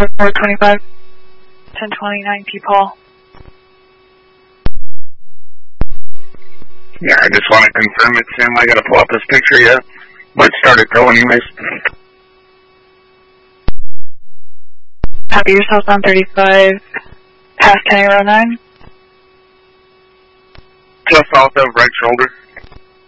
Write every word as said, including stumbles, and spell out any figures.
four twenty-five, ten twenty-nine P Paul. Yeah, I just want to confirm it's him. I gotta pull up his picture yet. Might start it go anyways. Copy yourself on thirty-five, past ten oh nine. Just off the right shoulder.